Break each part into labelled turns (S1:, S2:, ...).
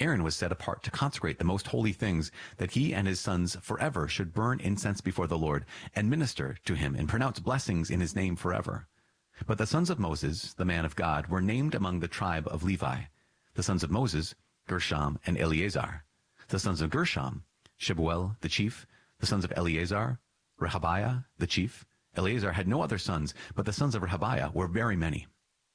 S1: Aaron was set apart to consecrate the most holy things, that he and his sons forever should burn incense before the Lord and minister to him and pronounce blessings in his name forever. But the sons of Moses, the man of God, were named among the tribe of Levi. The sons of Moses, Gershom and Eleazar. The sons of Gershom, Shebuel the chief. The sons of Eleazar, Rehabiah the chief. Eleazar had no other sons, but the sons of Rehabiah were very many.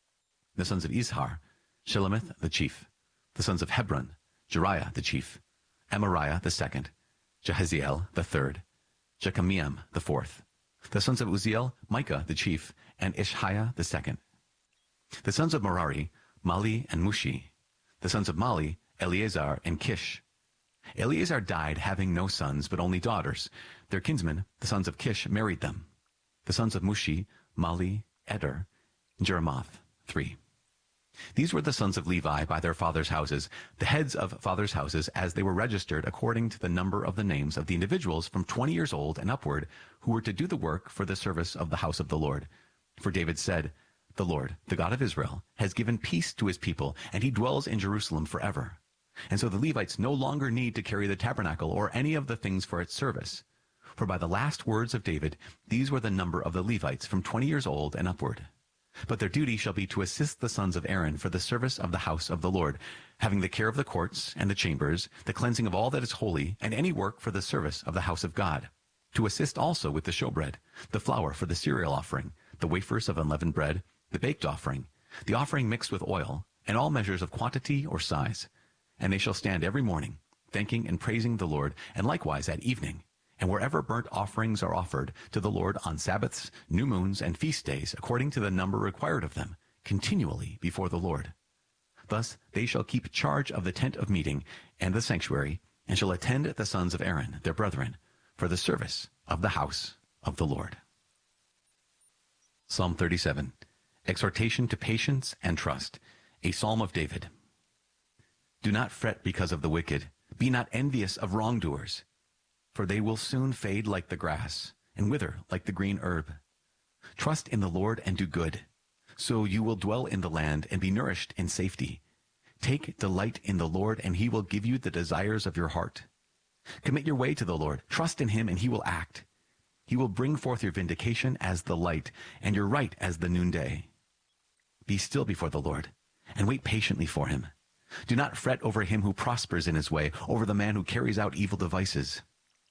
S1: The sons of Izhar, Shelomith the chief. The sons of Hebron, Jeriah the chief, Amariah the second, Jehaziel the third, Jekameam the fourth. The sons of Uzziel, Micah the chief, and Ishiah the second. The sons of Merari, Mali and Mushi. The sons of Mali, Eleazar and Kish. Eleazar died having no sons, but only daughters. Their kinsmen, the sons of Kish, married them. The sons of Mushi, Mali, Eder, and Jeremoth, 3. These were the sons of Levi by their fathers' houses, the heads of fathers' houses, as they were registered according to the number of the names of the individuals from 20 years old and upward, who were to do the work for the service of the house of the Lord. For David said, "The Lord, the God of Israel, has given peace to his people, and he dwells in Jerusalem forever." And so the Levites no longer need to carry the tabernacle or any of the things for its service. For by the last words of David, these were the number of the Levites from 20 years old and upward. But their duty shall be to assist the sons of Aaron for the service of the house of the Lord, having the care of the courts and the chambers, the cleansing of all that is holy, and any work for the service of the house of God, to assist also with the showbread, the flour for the cereal offering, the wafers of unleavened bread, the baked offering, the offering mixed with oil, and all measures of quantity or size. And they shall stand every morning, thanking and praising the Lord, and likewise at evening, and wherever burnt offerings are offered to the Lord on Sabbaths, new moons, and feast days, according to the number required of them, continually before the Lord. Thus they shall keep charge of the tent of meeting and the sanctuary, and shall attend the sons of Aaron, their brethren, for the service of the house of the Lord. Psalm 37, Exhortation to Patience and Trust, a Psalm of David. Do not fret because of the wicked. Be not envious of wrongdoers, for they will soon fade like the grass and wither like the green herb. Trust in the Lord and do good, so you will dwell in the land and be nourished in safety. Take delight in the Lord, and he will give you the desires of your heart. Commit your way to the Lord. Trust in him, and he will act. He will bring forth your vindication as the light, and your right as the noonday. Be still before the Lord, and wait patiently for him. Do not fret over him who prospers in his way, over the man who carries out evil devices.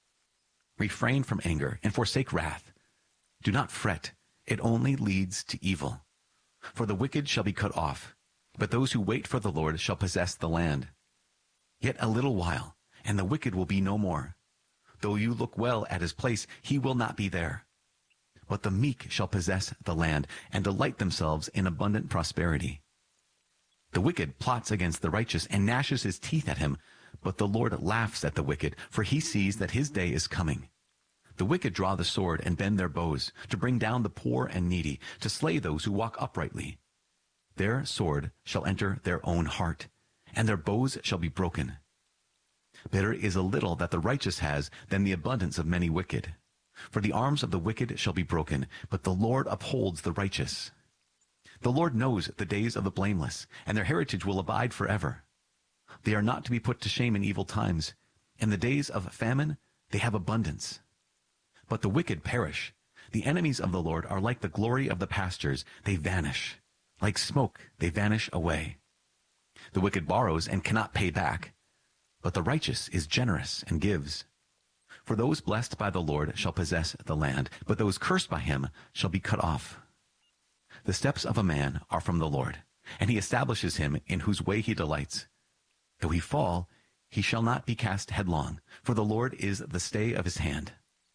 S1: Refrain from anger and forsake wrath. Do not fret. It only leads to evil. For the wicked shall be cut off, but those who wait for the Lord shall possess the land. Yet a little while, and the wicked will be no more. Though you look well at his place, he will not be there. But the meek shall possess the land, and delight themselves in abundant prosperity. The wicked plots against the righteous and gnashes his teeth at him, but the Lord laughs at the wicked, for he sees that his day is coming. The wicked draw the sword and bend their bows, to bring down the poor and needy, to slay those who walk uprightly. Their sword shall enter their own heart, and their bows shall be broken. Better is a little that the righteous has than the abundance of many wicked. For the arms of the wicked shall be broken, but the Lord upholds the righteous. The Lord knows the days of the blameless, and their heritage will abide forever. They are not to be put to shame in evil times. In the days of famine they have abundance. But the wicked perish. The enemies of the Lord are like the glory of the pastures. They vanish. Like smoke they vanish away. The wicked borrows and cannot pay back, but the righteous is generous and gives. For those blessed by the Lord shall possess the land, but those cursed by him shall be cut off. The steps of a man are from the Lord, and he establishes him in whose way he delights. Though he fall, he shall not be cast headlong, for the Lord is the stay of his hand.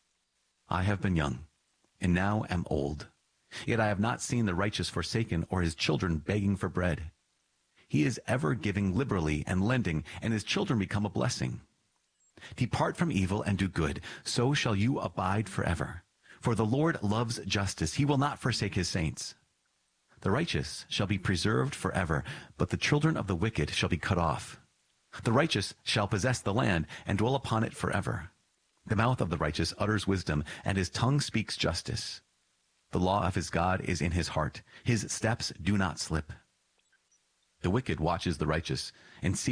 S1: I have been young, and now am old, yet I have not seen the righteous forsaken or his children begging for bread. He is ever giving liberally and lending, and his children become a blessing. Depart from evil and do good, so shall you abide forever. For the Lord loves justice. He will not forsake his saints. The righteous shall be preserved forever, but the children of the wicked shall be cut off. The righteous shall possess the land and dwell upon it forever. The mouth of the righteous utters wisdom, and his tongue speaks justice. The law of his God is in his heart. His steps do not slip. The wicked watches the righteous and seeks